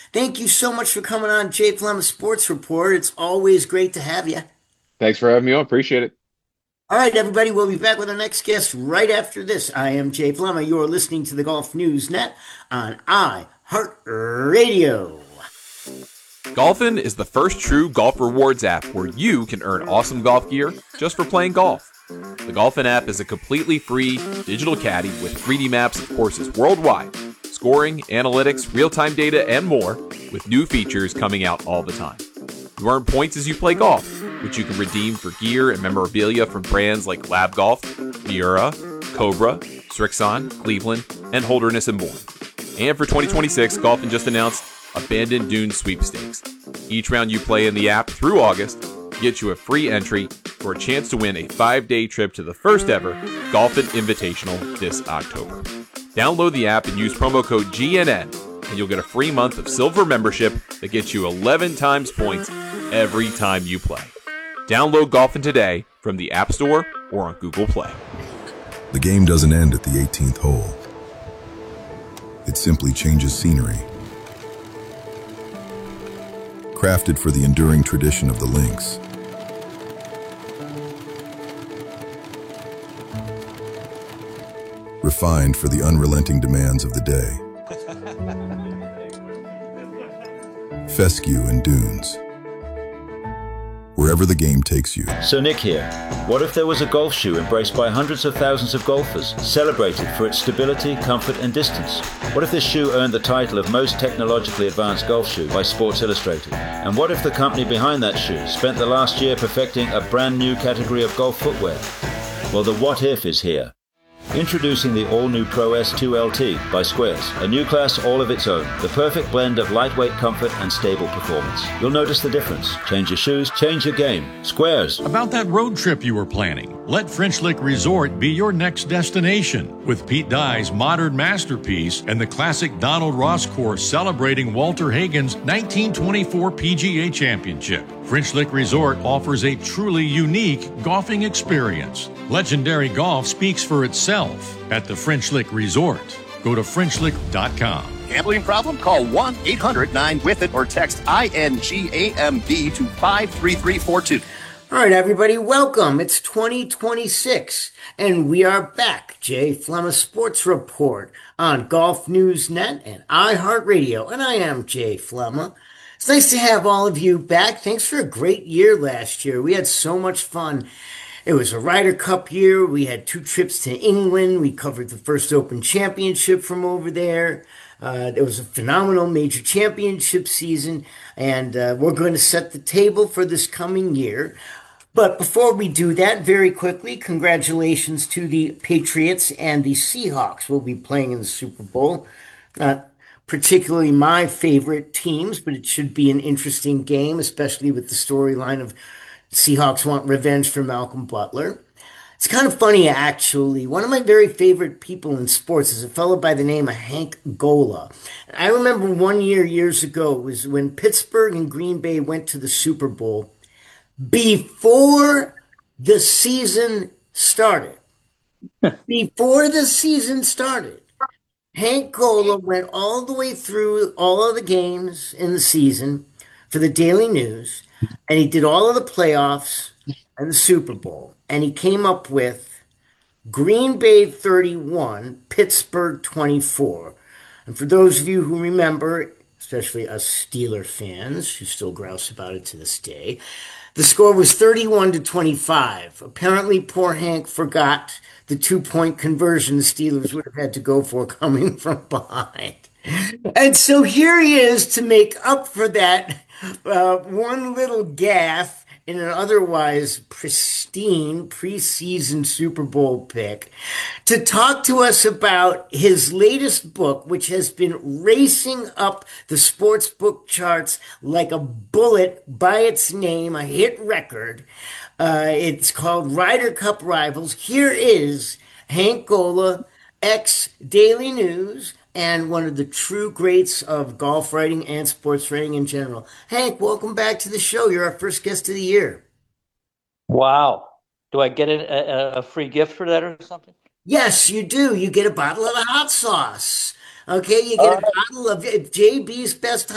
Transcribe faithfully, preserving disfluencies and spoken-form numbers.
Thank you so much for coming on Jay Flema Sports Report. It's always great to have you. Thanks for having me on. Appreciate it. All right, everybody, we'll be back with our next guest right after this. I am Jay Flema. You're listening to the Golf News Net on iHeartRadio. Golfin is the first true golf rewards app where you can earn awesome golf gear just for playing golf. The Golfin app is a completely free digital caddy with three D maps of courses worldwide, scoring, analytics, real-time data, and more, with new features coming out all the time. You earn points as you play golf, which you can redeem for gear and memorabilia from brands like Lab Golf, Miura, Cobra, Srixon, Cleveland, and Holderness and more. And for twenty twenty-six, Golfin just announced Abandoned Dunes Sweepstakes. Each round you play in the app through August gets you a free entry for a chance to win a five-day trip to the first ever Golfin Invitational this October. Download the app and use promo code G N N, and you'll get a free month of silver membership that gets you eleven times points every time you play. Download Golfin today from the App Store or on Google Play. The game doesn't end at the eighteenth hole. It simply changes scenery. Crafted for the enduring tradition of the links. Refined for the unrelenting demands of the day. Fescue and Dunes. Wherever the game takes you. So Nick here. What if there was a golf shoe embraced by hundreds of thousands of golfers, celebrated for its stability, comfort, and distance? What if this shoe earned the title of most technologically advanced golf shoe by Sports Illustrated? And what if the company behind that shoe spent the last year perfecting a brand new category of golf footwear? Well, the what if is here. Introducing the all-new Pro S two L T by Squares, a new class all of its own, the perfect blend of lightweight comfort and stable performance. You'll notice the difference. Change your shoes, change your game. Squares. About that road trip you were planning, let French Lick Resort be your next destination. With Pete Dye's modern masterpiece and the classic Donald Ross course celebrating Walter Hagen's nineteen twenty-four P G A Championship. French Lick Resort offers a truly unique golfing experience. Legendary golf speaks for itself at the French Lick Resort. Go to French Lick dot com. Gambling problem? Call one eight hundred nine with it or text I N G A M B to five three three four two. All right, everybody, welcome. It's twenty twenty-six, and we are back. Jay Flema Sports Report on Golf News Net and iHeartRadio, and I am Jay Flema. It's nice to have all of you back. Thanks for a great year last year. We had so much fun. It was a Ryder Cup year. We had two trips to England. We covered the first Open Championship from over there. Uh, it was a phenomenal major championship season, and uh, we're going to set the table for this coming year. But before we do that, very quickly, congratulations to the Patriots and the Seahawks. Will be playing in the Super Bowl. Not particularly my favorite teams, but it should be an interesting game, especially with the storyline of Seahawks want revenge for Malcolm Butler. It's kind of funny, actually. One of my very favorite people in sports is a fellow by the name of Hank Gola. I remember one year, years ago, it was when Pittsburgh and Green Bay went to the Super Bowl. Before the season started, before the season started, Hank Gola went all the way through all of the games in the season for the Daily News, and he did all of the playoffs and the Super Bowl, and he came up with Green Bay thirty-one, Pittsburgh twenty-four. And for those of you who remember, especially us Steeler fans who still grouse about it to this day, the score was thirty-one to twenty-five. Apparently, poor Hank forgot the two-point conversion the Steelers would have had to go for coming from behind. And so here he is to make up for that uh, one little gaffe in an otherwise pristine preseason Super Bowl pick to talk to us about his latest book, which has been racing up the sports book charts like a bullet by its name, a hit record. Uh, it's called Ryder Cup Rivals. Here is Hank Gola, ex-Daily News, and one of the true greats of golf writing and sports writing in general. Hank, welcome back to the show. You're our first guest of the year. Wow. Do I get a, a, a free gift for that or something? Yes, you do. You get a bottle of hot sauce. Okay, you get a Uh, bottle of J B's Best